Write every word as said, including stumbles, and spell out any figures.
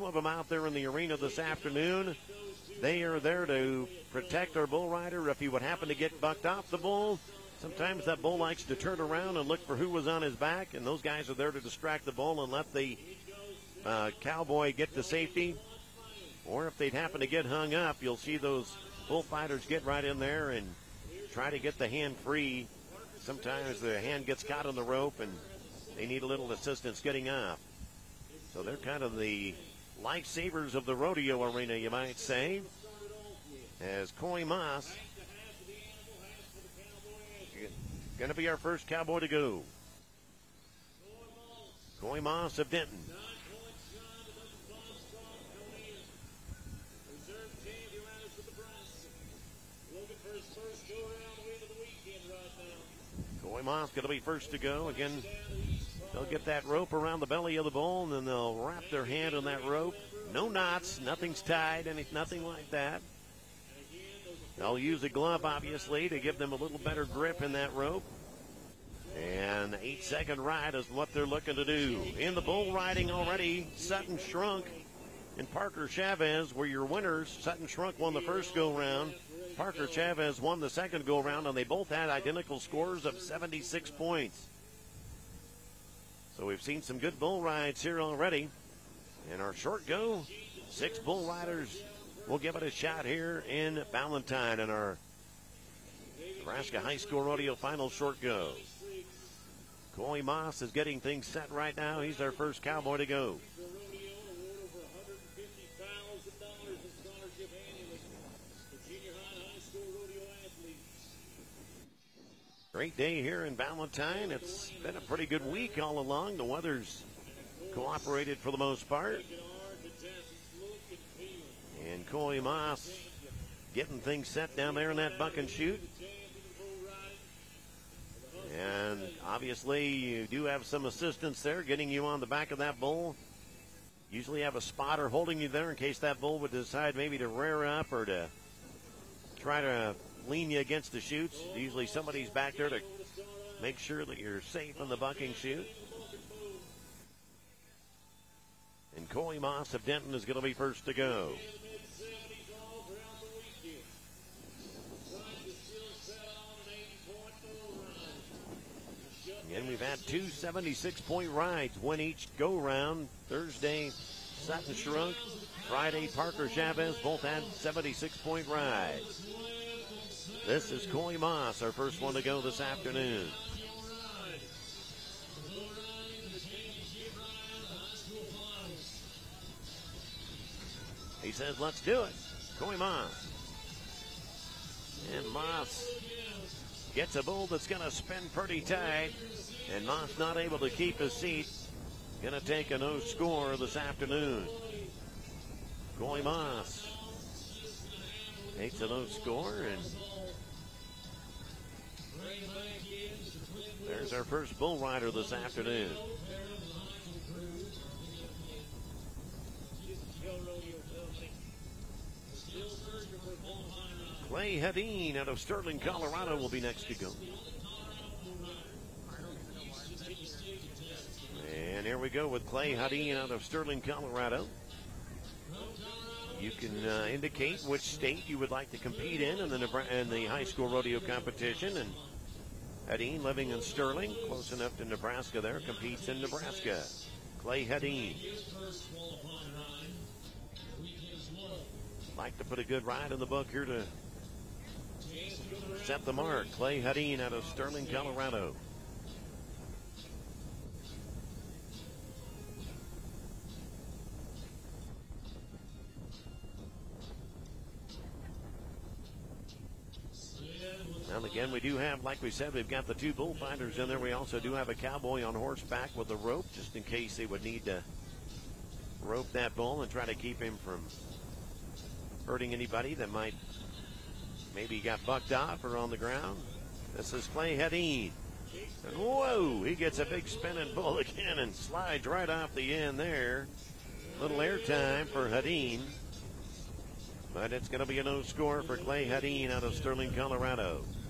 two of them out there in the arena this afternoon. They are there to protect our bull rider if he would happen to get bucked off the bull. Sometimes that bull likes to turn around and look for who was on his back, and those guys are there to distract the bull and let the uh, cowboy get to safety. Or if they'd happen to get hung up, you'll see those bullfighters get right in there and try to get the hand free. Sometimes the hand gets caught on the rope and they need a little assistance getting off. So they're kind of the lifesavers of the rodeo arena, you might say. As Coy Moss going to be our first cowboy to go. Coy Moss of Denton. Coy Moss going to be first to go. Again, they'll get that rope around the belly of the bull, and then they'll wrap their hand on that rope. No knots, nothing's tied, any, nothing like that. They'll use a glove, obviously, to give them a little better grip in that rope. And the eight-second ride is what they're looking to do. In the bull riding already, Sutton Shrunk and Parker Chavez were your winners. Sutton Shrunk won the first go-round. Parker Chavez won the second go-round, and they both had identical scores of seventy-six points. So we've seen some good bull rides here already. In our short go, six bull riders will give it a shot here in Valentine in our Nebraska High School Rodeo Final short go. Coy Moss is getting things set right now. He's our first cowboy to go. Great day here in Valentine. It's been a pretty good week all along. The weather's cooperated for the most part. And Coy Moss getting things set down there in that buck and shoot. And obviously you do have some assistance there getting you on the back of that bull. Usually have a spotter holding you there in case that bull would decide maybe to rear up or to try to lean you against the chutes. Usually somebody's back there to make sure that you're safe on the bucking chute. And Coy Moss of Denton is going to be first to go. And we've had two seventy-six point rides, one each go-round. Thursday, Sutton Shrunk. Friday, Parker Chavez. Both had seventy-six point rides. This is Coy Moss, our first one to go this afternoon. He says, let's do it. Coy Moss. And Moss gets a bull that's going to spin pretty tight. And Moss not able to keep his seat. Going to take a no score this afternoon. Coy Moss takes a no score, and there's our first bull rider this afternoon. Clay Hedin out of Sterling, Colorado will be next to go. And here we go with Clay Hedin out of Sterling, Colorado. You can uh, indicate which state you would like to compete in in the, Nebra- in the high school rodeo competition. And Hedin, living in Sterling, close enough to Nebraska there, competes in Nebraska. Clay Hedin. Like to put a good ride in the book here to set the mark. Clay Hedin out of Sterling, Colorado. And again, we do have, like we said, we've got the two bullfighters in there. We also do have a cowboy on horseback with a rope, just in case they would need to rope that bull and try to keep him from hurting anybody that might maybe got bucked off or on the ground. This is Clay Hedin. And whoa, he gets a big spinning bull again and slides right off the end there. Little airtime for Hedin. But it's going to be a no score for Clay Hedin out of Sterling, Colorado.